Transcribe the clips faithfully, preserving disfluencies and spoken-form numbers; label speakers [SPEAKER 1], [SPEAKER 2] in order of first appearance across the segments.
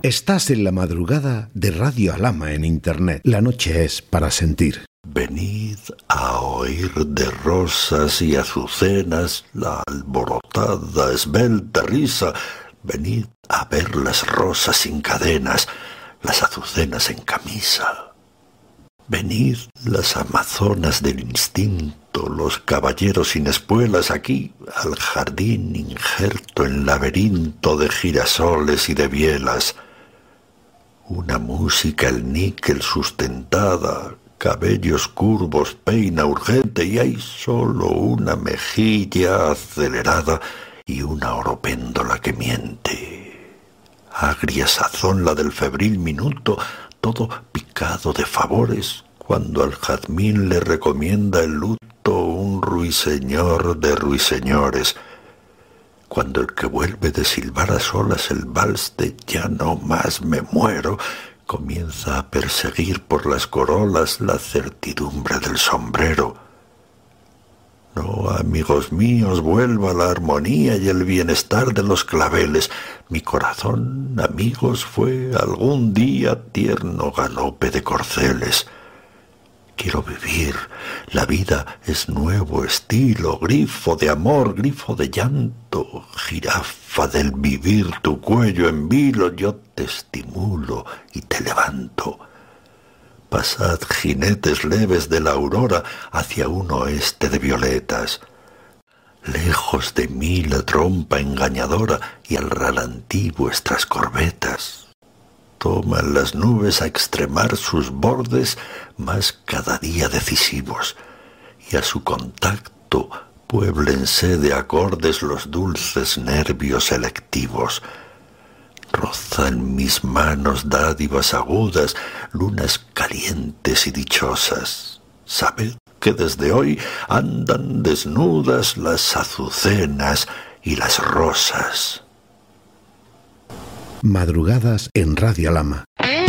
[SPEAKER 1] Estás en la madrugada de Radio Alhama en Internet. La noche es para sentir.
[SPEAKER 2] Venid a oír de rosas y azucenas la alborotada, esbelta risa. Venid a ver las rosas sin cadenas, las azucenas en camisa. Venid las amazonas del instinto, los caballeros sin espuelas aquí, al jardín injerto en laberinto de girasoles y de bielas. Una música el níquel sustentada, cabellos curvos peina urgente y hay solo una mejilla acelerada y una oropéndola que miente. Agria sazón la del febril minuto, todo picado de favores, cuando al jazmín le recomienda el luto un ruiseñor de ruiseñores, cuando el que vuelve de silbar a solas el vals de ya no más me muero, comienza a perseguir por las corolas la certidumbre del sombrero. No, amigos míos, vuelva la armonía y el bienestar de los claveles. Mi corazón, amigos, fue algún día tierno galope de corceles. Quiero vivir, la vida es nuevo estilo, grifo de amor, grifo de llanto, jirafa del vivir, tu cuello en vilo, yo te estimulo y te levanto. Pasad, jinetes leves de la aurora, hacia un oeste de violetas. Lejos de mí la trompa engañadora y al ralentí vuestras corbetas. Toman las nubes a extremar sus bordes más cada día decisivos, y a su contacto puéblense de acordes los dulces nervios selectivos. Rozan mis manos dádivas agudas, lunas calientes y dichosas. Sabed que desde hoy andan desnudas las azucenas y las rosas.
[SPEAKER 1] Madrugadas en Radio Alhama.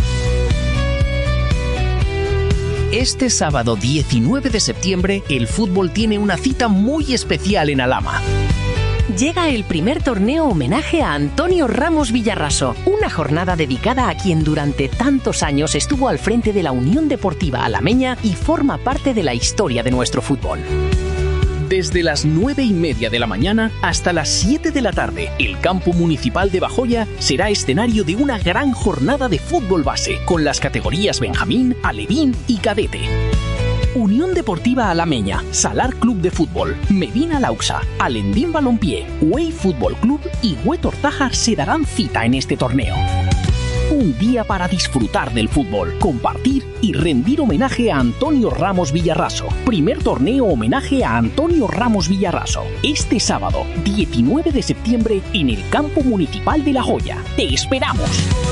[SPEAKER 3] Este sábado diecinueve de septiembre, el fútbol tiene una cita muy especial en Alhama.
[SPEAKER 4] Llega el primer torneo homenaje a Antonio Ramos Villarraso, una jornada dedicada a quien durante tantos años estuvo al frente de la Unión Deportiva Alameña y forma parte de la historia de nuestro fútbol.
[SPEAKER 3] Desde las nueve y media de la mañana hasta las siete de la tarde, el campo municipal de Bajoya será escenario de una gran jornada de fútbol base, con las categorías Benjamín, Alevín y Cadete. Unión Deportiva Alameña, Salar Club de Fútbol, Medina Lauxa, Alendín Balompié, Güell Fútbol Club y Huetortaja se darán cita en este torneo. Un día para disfrutar del fútbol, compartir y rendir homenaje a Antonio Ramos Villarraso. Primer torneo homenaje a Antonio Ramos Villarraso. Este sábado, diecinueve de septiembre, en el campo municipal de La Joya. ¡Te esperamos!